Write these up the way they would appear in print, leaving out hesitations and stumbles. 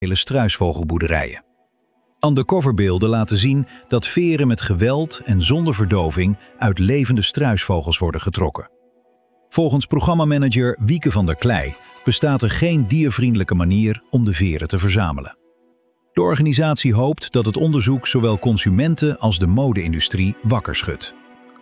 struisvogelboerderijen. Undercoverbeelden laten zien dat veren met geweld en zonder verdoving uit levende struisvogels worden getrokken. Volgens programmamanager Wieke van der Klei bestaat er geen diervriendelijke manier om de veren te verzamelen. De organisatie hoopt dat het onderzoek zowel consumenten als de mode-industrie wakker schudt.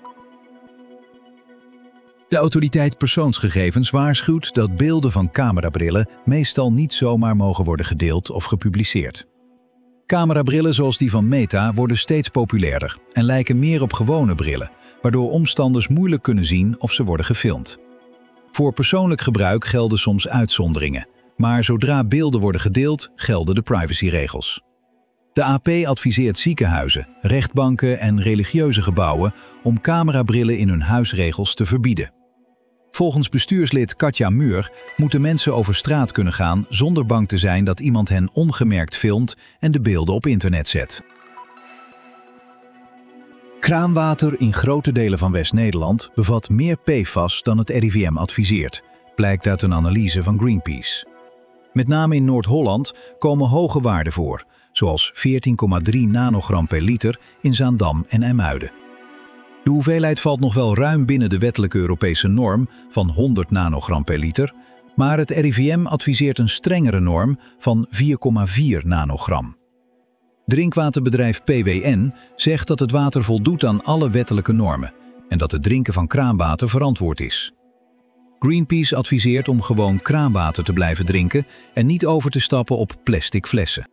De autoriteit persoonsgegevens waarschuwt dat beelden van camerabrillen meestal niet zomaar mogen worden gedeeld of gepubliceerd. Camerabrillen zoals die van Meta worden steeds populairder en lijken meer op gewone brillen, waardoor omstanders moeilijk kunnen zien of ze worden gefilmd. Voor persoonlijk gebruik gelden soms uitzonderingen, maar zodra beelden worden gedeeld, gelden de privacyregels. De AP adviseert ziekenhuizen, rechtbanken en religieuze gebouwen om camerabrillen in hun huisregels te verbieden. Volgens bestuurslid Katja Muur moeten mensen over straat kunnen gaan zonder bang te zijn dat iemand hen ongemerkt filmt en de beelden op internet zet. Kraanwater in grote delen van West-Nederland bevat meer PFAS dan het RIVM adviseert, blijkt uit een analyse van Greenpeace. Met name in Noord-Holland komen hoge waarden voor, zoals 14,3 nanogram per liter in Zaandam en IJmuiden. De hoeveelheid valt nog wel ruim binnen de wettelijke Europese norm van 100 nanogram per liter, maar het RIVM adviseert een strengere norm van 4,4 nanogram. Drinkwaterbedrijf PWN zegt dat het water voldoet aan alle wettelijke normen en dat het drinken van kraanwater verantwoord is. Greenpeace adviseert om gewoon kraanwater te blijven drinken en niet over te stappen op plastic flessen.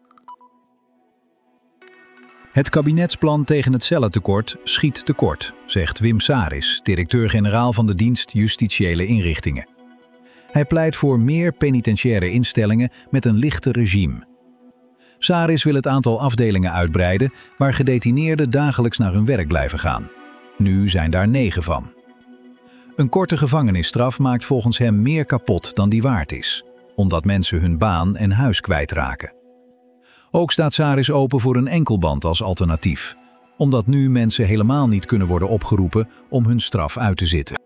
Het kabinetsplan tegen het cellentekort schiet tekort, zegt Wim Saris, directeur-generaal van de dienst Justitiële Inrichtingen. Hij pleit voor meer penitentiaire instellingen met een lichter regime. Saris wil het aantal afdelingen uitbreiden waar gedetineerden dagelijks naar hun werk blijven gaan. Nu zijn daar 9 van. Een korte gevangenisstraf maakt volgens hem meer kapot dan die waard is, omdat mensen hun baan en huis kwijtraken. Ook staat Saris open voor een enkelband als alternatief, omdat nu mensen helemaal niet kunnen worden opgeroepen om hun straf uit te zitten.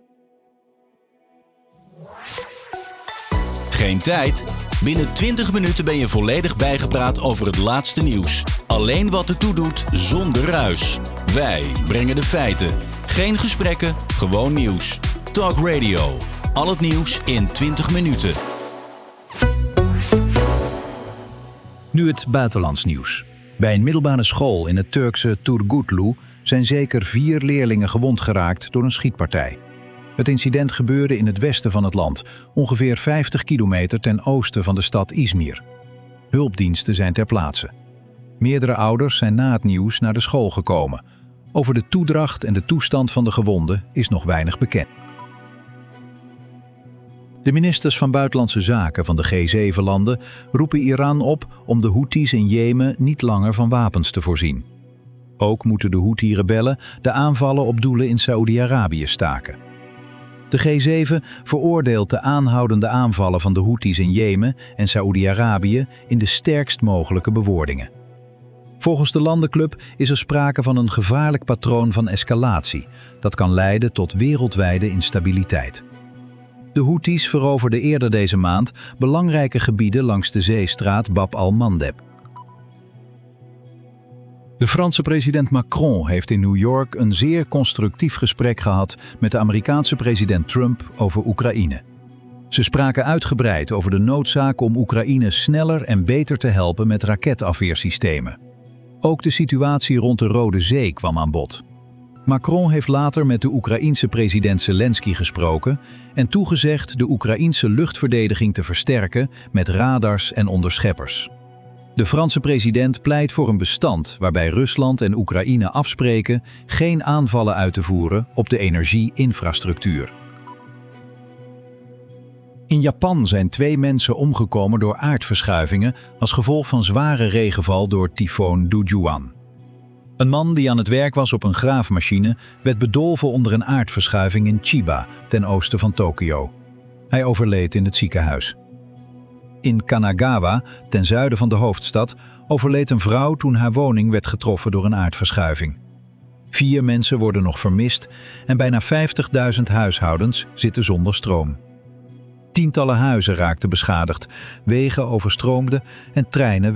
Geen tijd? Binnen 20 minuten ben je volledig bijgepraat over het laatste nieuws. Alleen wat ertoe doet, zonder ruis. Wij brengen de feiten. Geen gesprekken, gewoon nieuws. Talk Radio. Al het nieuws in 20 minuten. Nu het buitenlands nieuws. Bij een middelbare school in het Turkse Turgutlu zijn zeker 4 leerlingen gewond geraakt door een schietpartij. Het incident gebeurde in het westen van het land, ongeveer 50 kilometer ten oosten van de stad Izmir. Hulpdiensten zijn ter plaatse. Meerdere ouders zijn na het nieuws naar de school gekomen. Over de toedracht en de toestand van de gewonden is nog weinig bekend. De ministers van Buitenlandse Zaken van de G7-landen roepen Iran op om de Houthis in Jemen niet langer van wapens te voorzien. Ook moeten de Houthi-rebellen de aanvallen op doelen in Saoedi-Arabië staken. De G7 veroordeelt de aanhoudende aanvallen van de Houthis in Jemen en Saoedi-Arabië in de sterkst mogelijke bewoordingen. Volgens de landenclub is er sprake van een gevaarlijk patroon van escalatie dat kan leiden tot wereldwijde instabiliteit. De Houthis veroverden eerder deze maand belangrijke gebieden langs de zeestraat Bab al-Mandeb. De Franse president Macron heeft in New York een zeer constructief gesprek gehad met de Amerikaanse president Trump over Oekraïne. Ze spraken uitgebreid over de noodzaak om Oekraïne sneller en beter te helpen met raketafweersystemen. Ook de situatie rond de Rode Zee kwam aan bod. Macron heeft later met de Oekraïense president Zelensky gesproken en toegezegd de Oekraïense luchtverdediging te versterken met radars en onderscheppers. De Franse president pleit voor een bestand waarbij Rusland en Oekraïne afspreken geen aanvallen uit te voeren op de energie-infrastructuur. In Japan zijn 2 mensen omgekomen door aardverschuivingen als gevolg van zware regenval door tyfoon Dujuan. Een man die aan het werk was op een graafmachine werd bedolven onder een aardverschuiving in Chiba, ten oosten van Tokio. Hij overleed in het ziekenhuis. In Kanagawa, ten zuiden van de hoofdstad, overleed een vrouw toen haar woning werd getroffen door een aardverschuiving. 4 mensen worden nog vermist en bijna 50.000 huishoudens zitten zonder stroom. Tientallen huizen raakten beschadigd, wegen overstroomden en treinen